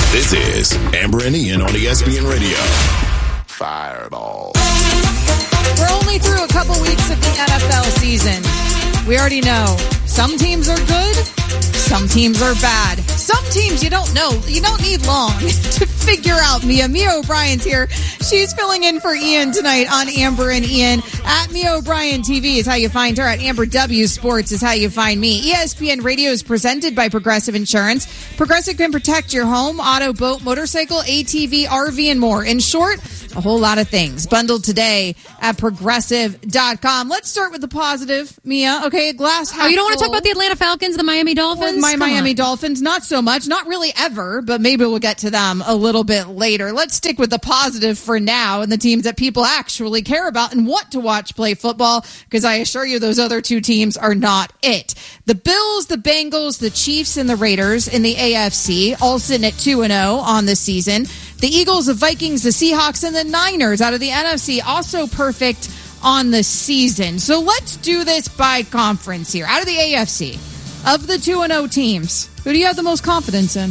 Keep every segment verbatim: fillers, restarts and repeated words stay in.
This is Amber and Ian on E S P N Radio. Fireball. We're only through a couple weeks of the N F L season. We already know some teams are good, some teams are bad. Some teams you don't know. You don't need long to figure out. Mia. Mia O'Brien's here. She's filling in for Ian tonight on Amber and Ian. At Mia O'Brien T V is how you find her. At Amber W Sports is how you find me. E S P N Radio is presented by Progressive Insurance. Progressive can protect your home, auto, boat, motorcycle, A T V, R V, and more. In short, a whole lot of things bundled today at progressive dot com. Let's start with the positive, Mia. Okay, a glass half Oh, you don't want to full. talk about the Atlanta Falcons, the Miami Dolphins? My Come Miami on. Dolphins, not so much. Not really ever, but maybe we'll get to them a little bit later. Let's stick with the positive for now and the teams that people actually care about and want to watch play football, because I assure you those other two teams are not it. The Bills, the Bengals, the Chiefs, and the Raiders in the A F C, all sitting at two and oh on the season. The Eagles, the Vikings, the Seahawks, and the Niners out of the N F C, also perfect on the season. So let's do this by conference here. Out of the A F C, of the two and oh teams, who do you have the most confidence in?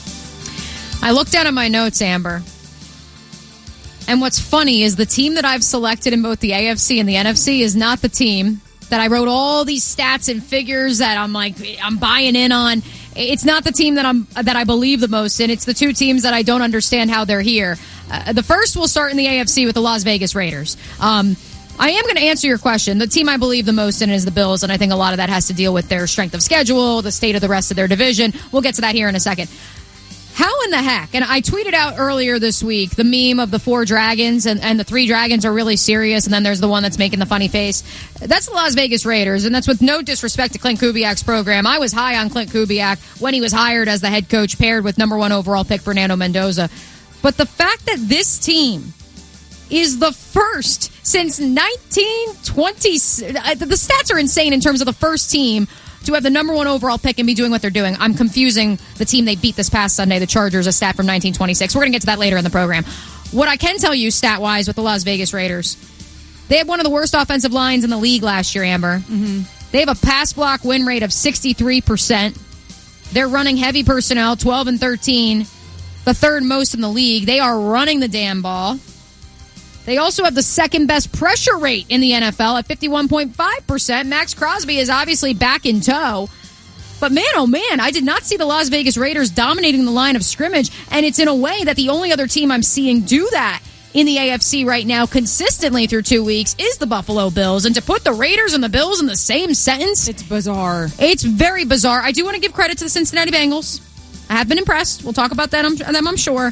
I looked down at my notes, Amber. And what's funny is the team that I've selected in both the A F C and the N F C is not the team that I wrote all these stats and figures that I'm like, I'm buying in on. It's not the team that I'm that I believe the most in. It's the two teams that I don't understand how they're here. Uh, the first will start in the A F C with the Las Vegas Raiders. Um, I am going to answer your question. The team I believe the most in is the Bills, and I think a lot of that has to deal with their strength of schedule, the state of the rest of their division. We'll get to that here in a second. How in the heck? And I tweeted out earlier this week the meme of the four dragons, and, and the three dragons are really serious, and then there's the one that's making the funny face. That's the Las Vegas Raiders, and that's with no disrespect to Clint Kubiak's program. I was high on Clint Kubiak when he was hired as the head coach, paired with number one overall pick Fernando Mendoza. But the fact that this team is the first since nineteen twenty, the stats are insane in terms of the first team to have the number one overall pick and be doing what they're doing. I'm confusing the team they beat this past Sunday, the Chargers, a stat from nineteen twenty-six. We're going to get to that later in the program. What I can tell you stat-wise with the Las Vegas Raiders, they had one of the worst offensive lines in the league last year, Amber. Mm-hmm. They have a pass block win rate of sixty-three percent. They're running heavy personnel, twelve and thirteen, the third most in the league. They are running the damn ball. They also have the second best pressure rate in the N F L at fifty-one point five percent. Max Crosby is obviously back in tow. But man, oh man, I did not see the Las Vegas Raiders dominating the line of scrimmage. And it's in a way that the only other team I'm seeing do that in the A F C right now consistently through two weeks is the Buffalo Bills. And to put the Raiders and the Bills in the same sentence, It's bizarre. it's very bizarre. I do want to give credit to the Cincinnati Bengals. I have been impressed. We'll talk about that, I'm, them, I'm sure.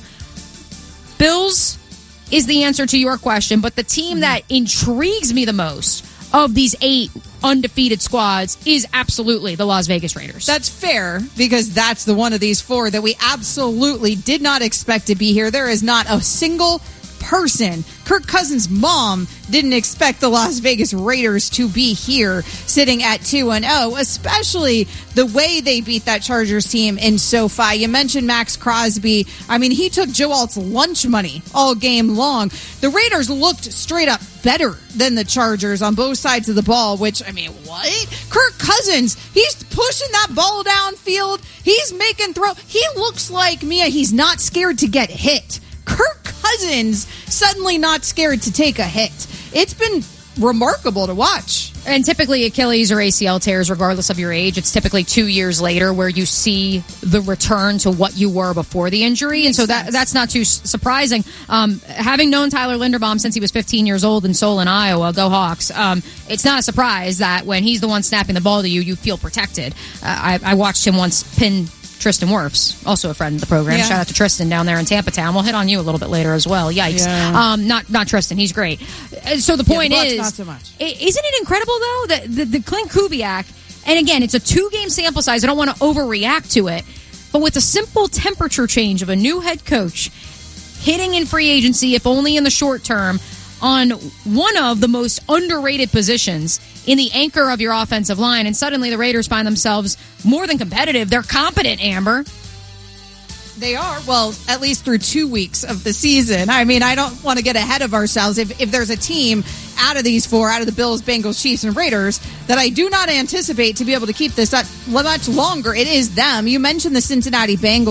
Bills is the answer to your question, but the team that intrigues me the most of these eight undefeated squads is absolutely the Las Vegas Raiders. That's fair, because that's the one of these four that we absolutely did not expect to be here. There is not a single person. Kirk Cousins' mom didn't expect the Las Vegas Raiders to be here sitting at two and oh, especially the way they beat that Chargers team in SoFi. You mentioned Max Crosby. I mean, he took Joe Alt's lunch money all game long. The Raiders looked straight up better than the Chargers on both sides of the ball, which, I mean, what? Kirk Cousins, he's pushing that ball downfield. He's making throw. He looks like, Mia, he's not scared to get hit. Kirk Cousins suddenly not scared to take a hit. It's been remarkable to watch. And typically Achilles or A C L tears, regardless of your age, it's typically two years later where you see the return to what you were before the injury. Makes and so that sense. that's not too surprising. Um, having known Tyler Linderbaum since he was fifteen years old in Solon, Iowa, go Hawks, um, it's not a surprise that when he's the one snapping the ball to you, you feel protected. Uh, I, I watched him once pin Tristan Wirfs, also a friend of the program. Yeah. Shout out to Tristan down there in Tampa Town. We'll hit on you a little bit later as well. Yikes. Yeah. Um, not not Tristan. He's great. Uh, So the point Yeah, the Bucks, is, not so much. i- isn't it incredible, though, that the, the Clint Kubiak, and again, it's a two-game sample size. I don't want to overreact to it, but with a simple temperature change of a new head coach hitting in free agency, if only in the short term, on one of the most underrated positions in the anchor of your offensive line, and suddenly the Raiders find themselves more than competitive. They're competent, Amber. They are. Well, at least through two weeks of the season. I mean, I don't want to get ahead of ourselves. If if there's a team out of these four, out of the Bills, Bengals, Chiefs, and Raiders, that I do not anticipate to be able to keep this up much longer, it is them. You mentioned the Cincinnati Bengals.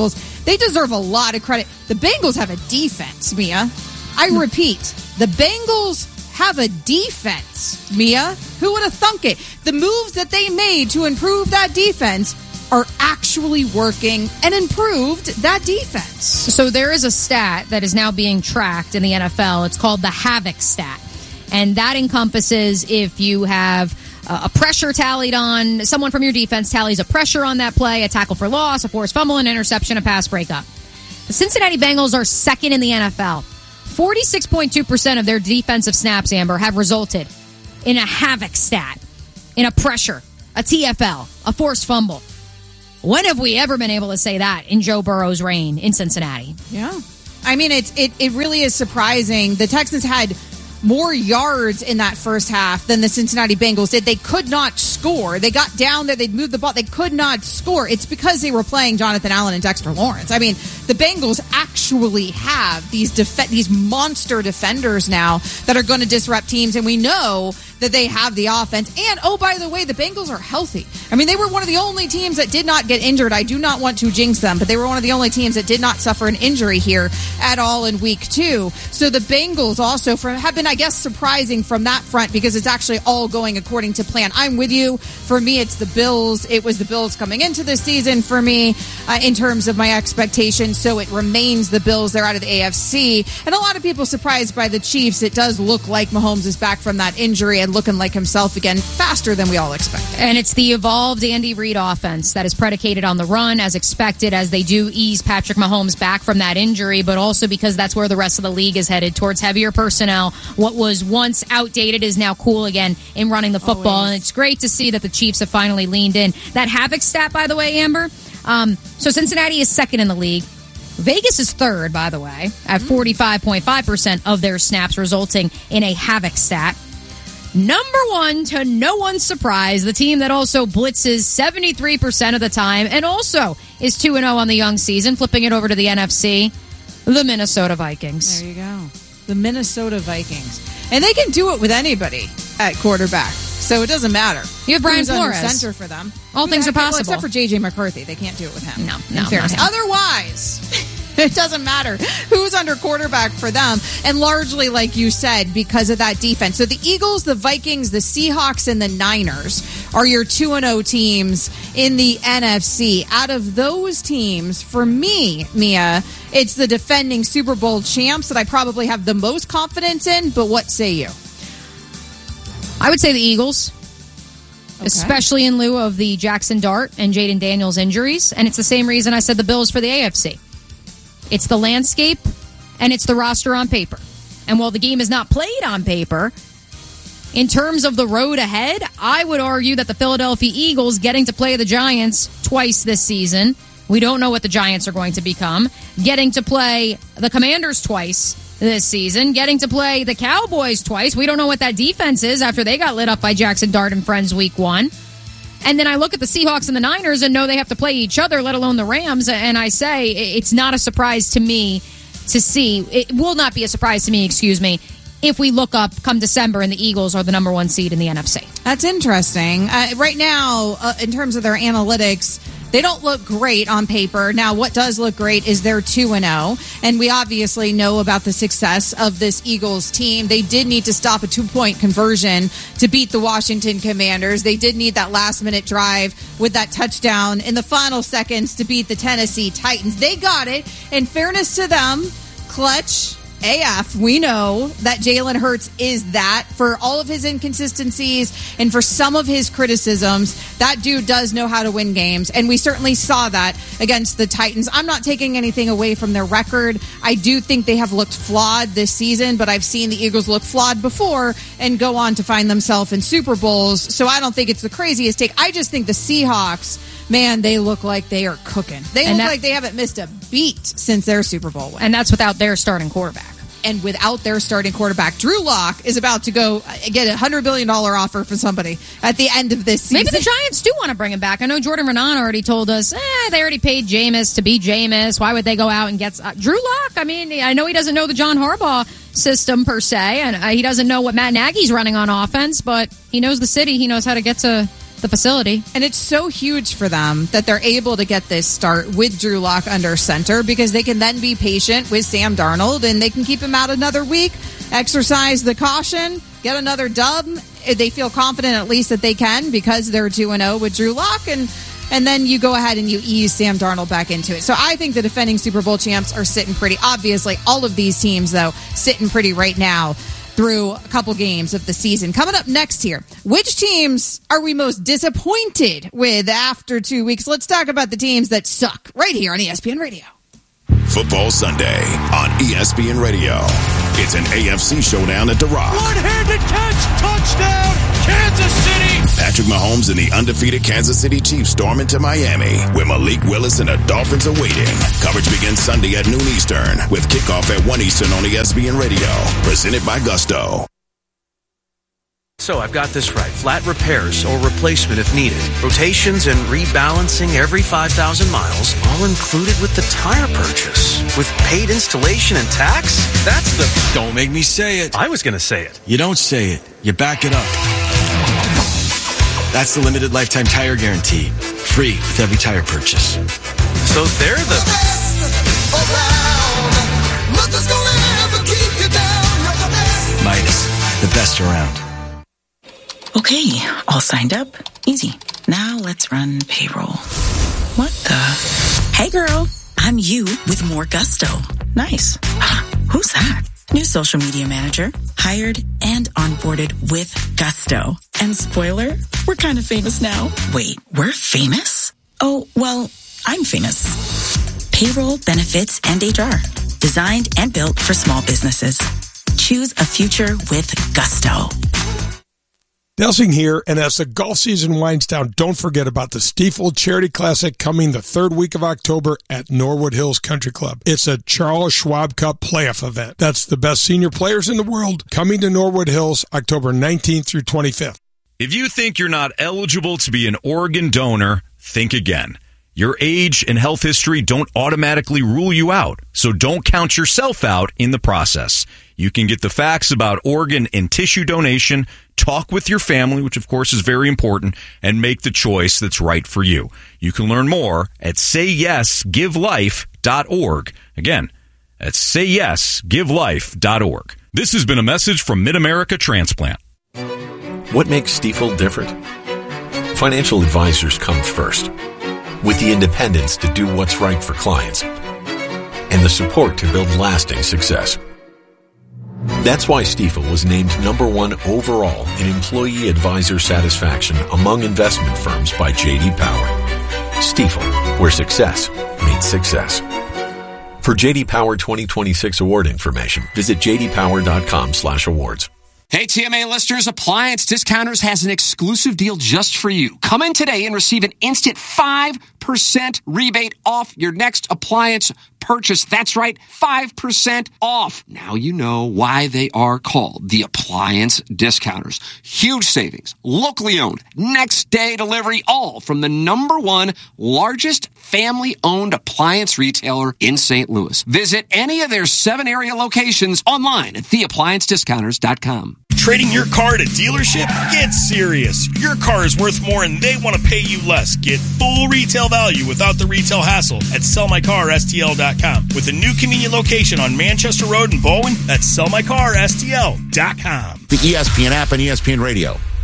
They deserve a lot of credit. The Bengals have a defense, Mia. I repeat, the Bengals have a defense, Mia. Who would have thunk it? The moves that they made to improve that defense are actually working and improved that defense. So there is a stat that is now being tracked in the N F L. It's called the Havoc stat. And that encompasses if you have uh, a pressure tallied on, someone from your defense tallies a pressure on that play, a tackle for loss, a forced fumble, an interception, a pass breakup. The Cincinnati Bengals are second in the N F L. forty-six point two percent of their defensive snaps, Amber, have resulted in a Havoc stat, in a pressure, a T F L, a forced fumble. When have we ever been able to say that in Joe Burrow's reign in Cincinnati? Yeah. I mean, it's, it, it really is surprising. The Texans had more yards in that first half than the Cincinnati Bengals did. They could not score. They got down there. They'd moved the ball. They could not score. It's because they were playing Jonathan Allen and Dexter Lawrence. I mean, the Bengals actually have these def- these monster defenders now that are going to disrupt teams, and we know that they have the offense. And, oh, by the way, the Bengals are healthy. I mean, they were one of the only teams that did not get injured. I do not want to jinx them, but they were one of the only teams that did not suffer an injury here at all in week two. So the Bengals also from, have been, I guess, surprising from that front because it's actually all going according to plan. I'm with you. For me, it's the Bills. It was the Bills coming into the season for me uh, in terms of my expectations. So it remains the Bills. They're out of the A F C. And a lot of people surprised by the Chiefs. It does look like Mahomes is back from that injury and looking like himself again faster than we all expected. And it's the evolved Andy Reid offense that is predicated on the run as expected as they do ease Patrick Mahomes back from that injury, but also because that's where the rest of the league is headed, towards heavier personnel. What was once outdated is now cool again in running the football. Always. And it's great to see that the Chiefs have finally leaned in. That Havoc stat, by the way, Amber, um, so Cincinnati is second in the league. Vegas is third, by the way, at forty-five point five percent of their snaps resulting in a Havoc stat. Number one, to no one's surprise, the team that also blitzes seventy-three percent of the time and also is two and oh on the young season, flipping it over to the N F C, the Minnesota Vikings. There you go. The Minnesota Vikings. And they can do it with anybody at quarterback. So it doesn't matter. You have Brian Who's Flores. Under center for them. All things are possible. Well, except for J J McCarthy. They can't do it with him. No, no, in fairness. not him. Otherwise, it doesn't matter who's under quarterback for them. And largely, like you said, because of that defense. So the Eagles, the Vikings, the Seahawks, and the Niners are your two and oh teams in the N F C. Out of those teams, for me, Mia, it's the defending Super Bowl champs that I probably have the most confidence in. But what say you? I would say the Eagles. Okay. Especially in lieu of the Jackson Dart and Jaden Daniels injuries. And it's the same reason I said the Bills for the A F C. It's the landscape, and it's the roster on paper. And while the game is not played on paper, in terms of the road ahead, I would argue that the Philadelphia Eagles getting to play the Giants twice this season, we don't know what the Giants are going to become, getting to play the Commanders twice this season, getting to play the Cowboys twice. We don't know what that defense is after they got lit up by Jackson Dart and friends week one. And then I look at the Seahawks and the Niners and know they have to play each other, let alone the Rams. And I say it's not a surprise to me to see. It will not be a surprise to me, excuse me, if we look up come December and the Eagles are the number one seed in the N F C. That's interesting. Uh, right now, uh, in terms of their analytics, they don't look great on paper. Now, what does look great is they're two and oh, and we obviously know about the success of this Eagles team. They did need to stop a two-point conversion to beat the Washington Commanders. They did need that last-minute drive with that touchdown in the final seconds to beat the Tennessee Titans. They got it. In fairness to them, clutch A F, we know that Jalen Hurts is that. For all of his inconsistencies and for some of his criticisms, that dude does know how to win games, and we certainly saw that against the Titans. I'm not taking anything away from their record. I do think they have looked flawed this season, but I've seen the Eagles look flawed before and go on to find themselves in Super Bowls, so I don't think it's the craziest take. I just think the Seahawks, man, they look like they are cooking. They and look that, like they haven't missed a beat since their Super Bowl win. And that's without their starting quarterback. And without their starting quarterback. Drew Lock is about to go get a one hundred billion dollars offer from somebody at the end of this season. Maybe the Giants do want to bring him back. I know Jordan Renan already told us, eh, they already paid Jameis to be Jameis. Why would they go out and get... Uh, Drew Lock, I mean, I know he doesn't know the John Harbaugh system per se, and uh, he doesn't know what Matt Nagy's running on offense, but he knows the city. He knows how to get to the facility. And it's so huge for them that they're able to get this start with Drew Lock under center because they can then be patient with Sam Darnold and they can keep him out another week, exercise the caution, get another dub. They feel confident at least that they can because they're two and oh with Drew Lock, and and then you go ahead and you ease Sam Darnold back into it. So I think the defending Super Bowl champs are sitting pretty. Obviously, all of these teams, though, sitting pretty right now through a couple games of the season. Coming up next here, which teams are we most disappointed with after two weeks? Let's talk about the teams that suck right here on E S P N Radio. Football Sunday on E S P N Radio. It's an A F C showdown at The Rock. One-handed catch, touchdown, Kansas City. Patrick Mahomes and the undefeated Kansas City Chiefs storm into Miami, where Malik Willis and the Dolphins are waiting. Coverage begins Sunday at noon Eastern, with kickoff at one Eastern on E S P N Radio. Presented by Gusto. So I've got this right. Flat repairs or replacement if needed. Rotations and rebalancing every five thousand miles, all included with the tire purchase. With paid installation and tax? That's the... Don't make me say it. I was going to say it. You don't say it. You back it up. That's the limited lifetime tire guarantee. Free with every tire purchase. So they're the... best around. Nothing's gonna ever keep you down. You're the best. Midas, the best around. Okay, all signed up. Easy. Now let's run payroll. What the? Hey girl, I'm you with more Gusto. Nice. Who's that? New social media manager. Hired and onboarded with Gusto. And spoiler, we're kind of famous now. Wait, we're famous? Oh, well, I'm famous. Payroll, benefits, and H R. Designed and built for small businesses. Choose a future with Gusto. Delsing here, and as the golf season winds down, don't forget about the Stiefel Charity Classic coming the third week of October at Norwood Hills Country Club. It's a Charles Schwab Cup playoff event. That's the best senior players in the world coming to Norwood Hills October nineteenth through twenty-fifth. If you think you're not eligible to be an organ donor, think again. Your age and health history don't automatically rule you out, so don't count yourself out in the process. You can get the facts about organ and tissue donation, talk with your family, which of course is very important, and make the choice that's right for you. You can learn more at say yes give life dot org. Again, that's say yes give life dot org. This has been a message from Mid-America Transplant. What makes Stiefel different? Financial advisors come first, with the independence to do what's right for clients and the support to build lasting success. That's why Stiefel was named number one overall in employee advisor satisfaction among investment firms by J D Power. Stiefel, where success meets success. For J D Power twenty twenty-six award information, visit j d power dot com slash awards. Hey, T M A listeners, Appliance Discounters has an exclusive deal just for you. Come in today and receive an instant five percent rebate off your next appliance purchase. That's right, five percent off. Now you know why they are called the Appliance Discounters. Huge savings, locally owned, next day delivery, all from the number one largest family-owned appliance retailer in Saint Louis. Visit any of their seven area locations online at the appliance discounters dot com. Trading your car at a dealership? Get serious. Your car is worth more and they want to pay you less. Get full retail value without the retail hassle at sell my car S T L dot com. With a new convenient location on Manchester Road in Bowen, that's sell my car S T L dot com. The E S P N app and E S P N Radio.